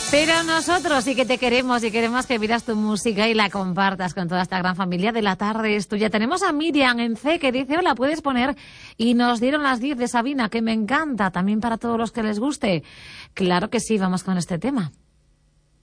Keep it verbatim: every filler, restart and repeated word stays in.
Pero nosotros sí que te queremos y queremos que pidas tu música y la compartas con toda esta gran familia de La Tarde es Tuya. Tenemos a Miriam en C que dice, hola, puedes poner y nos dieron las diez de Sabina, que me encanta, también para todos los que les guste. Claro que sí, vamos con este tema.